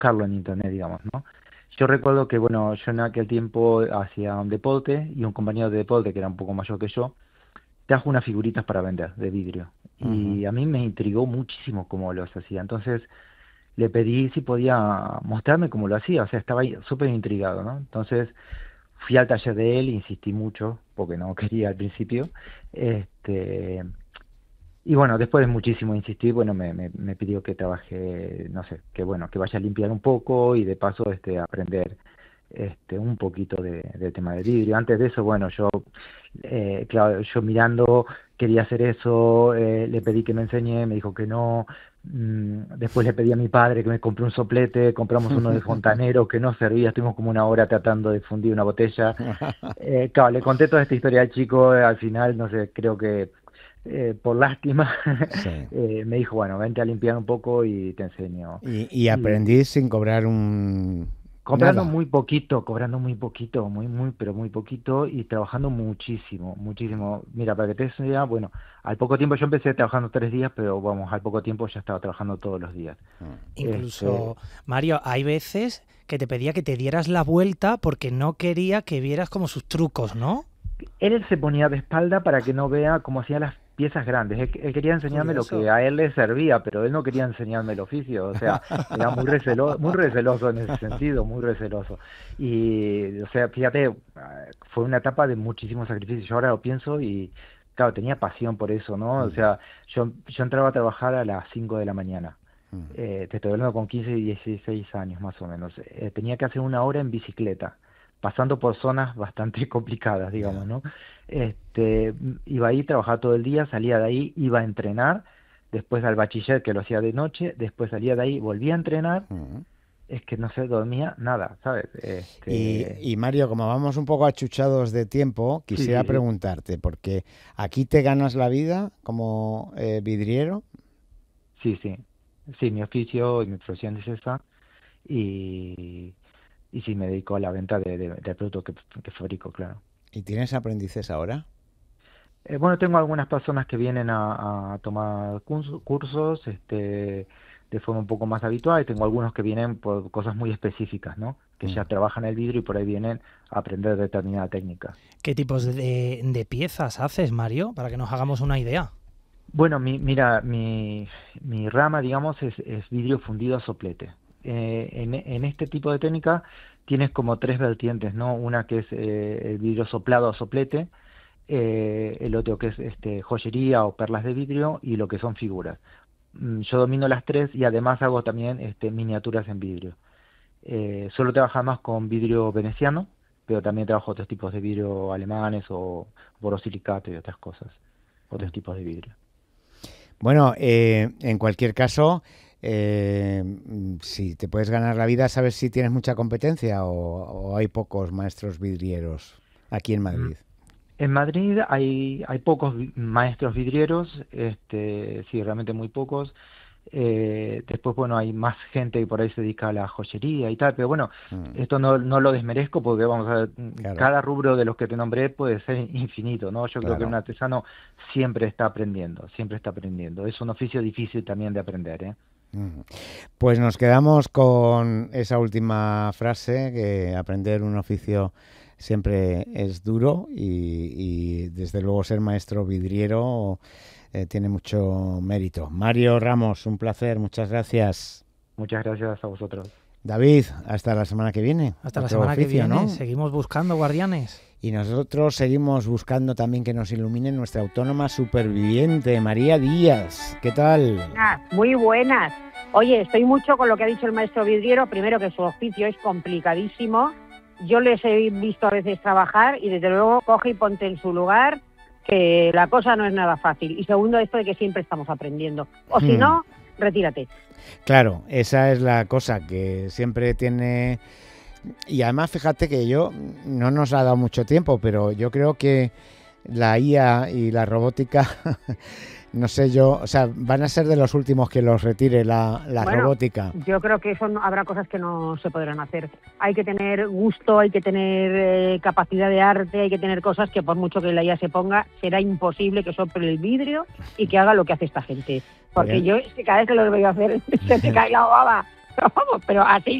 buscarlo en internet, digamos, ¿no? Yo recuerdo que, bueno, yo en aquel tiempo hacía un deporte y un compañero de deporte que era un poco mayor que yo, trajo unas figuritas para vender de vidrio. Ujú. Y a mí me intrigó muchísimo cómo los hacía. Entonces le pedí si podía mostrarme cómo lo hacía. O sea, estaba ahí súper intrigado, ¿no? Entonces fui al taller de él, insistí mucho, porque no quería al principio. Este, y bueno, después de muchísimo insistir, bueno, me pidió que trabaje, no sé, que bueno, que vaya a limpiar un poco y de paso aprender un poquito del tema del vidrio. Antes de eso, bueno, claro, yo mirando quería hacer eso, le pedí que me enseñe, me dijo que no. Después le pedí a mi padre que me compré un soplete, compramos uno de fontanero que no servía, estuvimos como una hora tratando de fundir una botella. Claro, le conté toda esta historia al chico, al final, no sé, creo que por lástima, Sí. me dijo, bueno, vente a limpiar un poco y te enseño. Y Y aprendí sin cobrar un nada. cobrando muy poquito, pero muy poquito y trabajando muchísimo, muchísimo. Mira, para que te des una idea, bueno, al poco tiempo yo empecé trabajando 3 días, pero vamos, al poco tiempo ya estaba trabajando todos los días. Este, Incluso, Mario, hay veces que te pedía que te dieras la vuelta porque no quería que vieras como sus trucos, ¿no? Él se ponía de espalda para que no vea cómo hacía las piezas grandes. Él quería enseñarme lo que Curioso. a él le servía, pero él no quería enseñarme el oficio. O sea, era muy receloso en ese sentido, muy receloso. Y, o sea, fíjate, fue una etapa de muchísimo sacrificio. Yo ahora lo pienso y, claro, tenía pasión por eso, ¿no? O Mm, sea, yo entraba a trabajar a las 5 de la mañana. mm. Te estoy hablando con 15 y 16 años más o menos. Tenía que hacer una hora en bicicleta, pasando por zonas bastante complicadas, digamos, Ya. ¿no? Iba ahí, trabajaba todo el día, salía de ahí, iba a entrenar, después al bachiller que lo hacía de noche, después salía de ahí, volvía a entrenar, Mm. es que no se dormía nada, ¿sabes? Y Mario, como vamos un poco achuchados de tiempo, Sí, quisiera sí, sí, preguntarte, porque aquí te ganas la vida como vidriero. sí, sí, sí, mi oficio y mi profesión es esa, y, y sí, me dedico a la venta de productos que fabrico, claro. ¿Y tienes aprendices ahora? Bueno, tengo algunas personas que vienen a tomar cursos, de forma un poco más habitual, y tengo algunos que vienen por cosas muy específicas, ¿no? Que Mm. ya trabajan el vidrio y por ahí vienen a aprender determinada técnica. ¿Qué tipos de piezas haces, Mario? Para que nos hagamos una idea. Bueno, mira, mi rama, digamos, es vidrio fundido a soplete. En este tipo de técnica tienes como tres vertientes, ¿no? Una que es el vidrio soplado a soplete, el otro que es joyería o perlas de vidrio y lo que son figuras. Yo domino las tres y además hago también miniaturas en vidrio. Suelo trabajar más con vidrio veneciano, pero también trabajo otros tipos de vidrio alemanes o borosilicato y otras cosas, otros tipos de vidrio. Bueno, en cualquier caso, si te puedes ganar la vida, ¿sabes si tienes mucha competencia o hay pocos maestros vidrieros aquí en Mm, Madrid? En Madrid hay pocos maestros vidrieros, sí, realmente muy pocos. Después, bueno, hay más gente que por ahí se dedica a la joyería y tal, pero bueno, Mm, esto no lo desmerezco porque vamos a ver, claro, cada rubro de los que te nombré puede ser infinito, ¿no? Yo creo que un claro. artesano siempre está aprendiendo, siempre está aprendiendo. Es un oficio difícil también de aprender, ¿eh? Mm. Pues nos quedamos con esa última frase, que aprender un oficio siempre es duro y desde luego ser maestro vidriero tiene mucho mérito. Mario Ramos, un placer, muchas gracias. Muchas gracias a vosotros. David, hasta la semana que viene. Hasta la Otro semana que oficio, viene. ¿no? Seguimos buscando guardianes. Y nosotros seguimos buscando también que nos ilumine nuestra autónoma superviviente, María Díaz. ¿Qué tal? Muy buenas. Oye, estoy mucho con lo que ha dicho el maestro vidriero. Primero, que su oficio es complicadísimo. Yo les he visto a veces trabajar y desde luego coge y ponte en su lugar, que la cosa no es nada fácil. Y segundo, esto de que siempre estamos aprendiendo. O si Hmm. no, retírate. Claro, esa es la cosa que siempre tiene. Y además, fíjate que yo no nos ha dado mucho tiempo, pero yo creo que la IA y la robótica, no sé yo, o sea, van a ser de los últimos que los retire la Bueno, robótica. yo creo que habrá cosas que no se podrán hacer. Hay que tener gusto, hay que tener capacidad de arte, hay que tener cosas que por mucho que la IA se ponga, será imposible que sople el vidrio y que haga lo que hace esta gente. Porque Porque yo es que cada vez que lo veo hacer se te cae la baba. Vamos, pero así